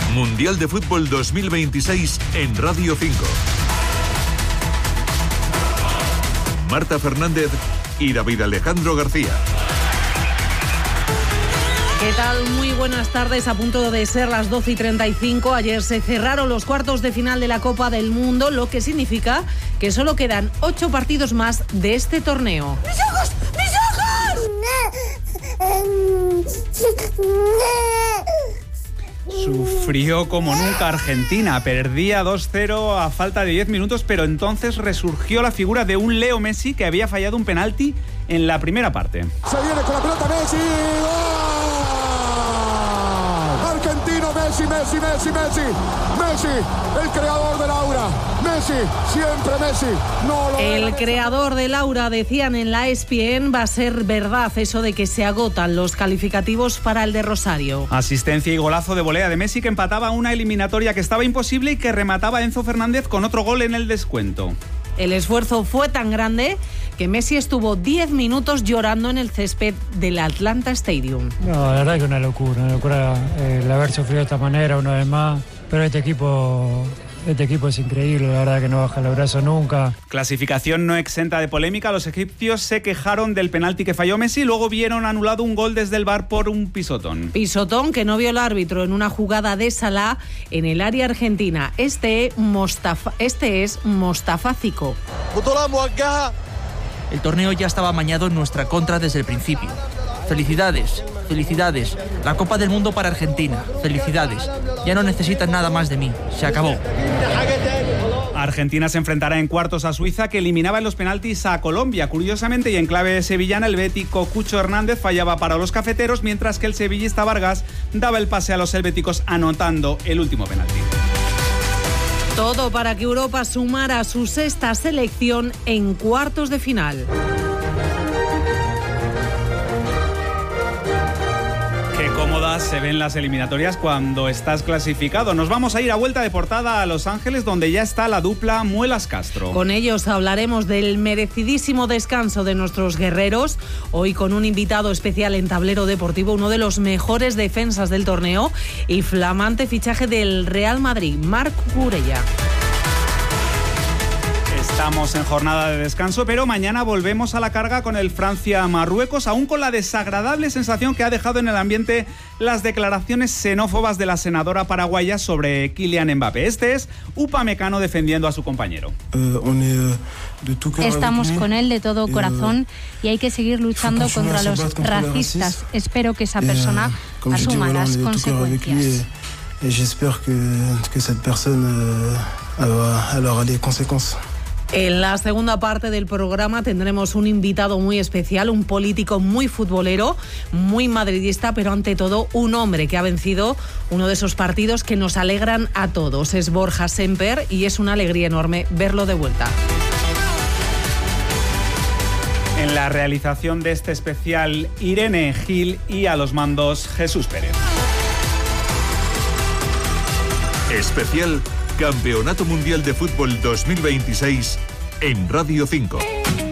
Mundial de Fútbol 2026 en Radio 5. Marta Fernández y David Alejandro García. ¿Qué tal? Muy buenas tardes. A punto de ser las 12:35. Ayer se cerraron los cuartos de final de la Copa del Mundo, lo que significa que solo quedan 8 partidos más de este torneo. ¡Mis ojos! ¡Mis ojos! Sufrió como nunca Argentina, perdía 2-0 a falta de 10 minutos, pero entonces resurgió la figura de un Leo Messi que había fallado un penalti en la primera parte. Se viene con la pelota Messi. ¡Gol! Argentino, Messi, Messi, Messi, Messi. Messi, el creador del aura. Messi, siempre Messi. El creador del aura, decían en la ESPN, va a ser verdad eso de que se agotan los calificativos para el de Rosario. Asistencia y golazo de volea de Messi que empataba una eliminatoria que estaba imposible y que remataba Enzo Fernández con otro gol en el descuento. El esfuerzo fue tan grande que Messi estuvo 10 minutos llorando en el césped del Atlanta Stadium. No, la verdad que una locura el haber sufrido de esta manera una vez más, pero este equipo es increíble, la verdad que no baja los brazos nunca. Clasificación no exenta de polémica, los egipcios se quejaron del penalti que falló Messi, luego vieron anulado un gol desde el VAR por un pisotón. Pisotón que no vio el árbitro en una jugada de Salah en el área argentina. Este es Mostafácico. El torneo ya estaba amañado en nuestra contra desde el principio. Felicidades, felicidades. La Copa del Mundo para Argentina. Felicidades. Ya no necesitan nada más de mí. Se acabó. Argentina se enfrentará en cuartos a Suiza, que eliminaba en los penaltis a Colombia. Curiosamente, y en clave sevillana, el bético Cucho Hernández fallaba para los cafeteros, mientras que el sevillista Vargas daba el pase a los helvéticos anotando el último penalti. Todo para que Europa sumara su 6ª selección en cuartos de final. Qué cómodas se ven las eliminatorias cuando estás clasificado. Nos vamos a ir a vuelta de portada a Los Ángeles, donde ya está la dupla Muelas Castro. Con ellos hablaremos del merecidísimo descanso de nuestros guerreros. Hoy con un invitado especial en Tablero Deportivo, uno de los mejores defensas del torneo y flamante fichaje del Real Madrid, Marc Cucurella. Estamos en jornada de descanso, pero mañana volvemos a la carga con el Francia-Marruecos, aún con la desagradable sensación que ha dejado en el ambiente las declaraciones xenófobas de la senadora paraguaya sobre Kylian Mbappé. Este es Upamecano defendiendo a su compañero. Estamos con él de todo corazón y hay que seguir luchando contra los racistas. Espero que esa persona asuma las consecuencias. En la segunda parte del programa tendremos un invitado muy especial, un político muy futbolero, muy madridista, pero ante todo un hombre que ha vencido uno de esos partidos que nos alegran a todos. Es Borja Semper y es una alegría enorme verlo de vuelta. En la realización de este especial, Irene Gil, y a los mandos, Jesús Pérez. Especial Campeonato Mundial de Fútbol 2026 en Radio 5.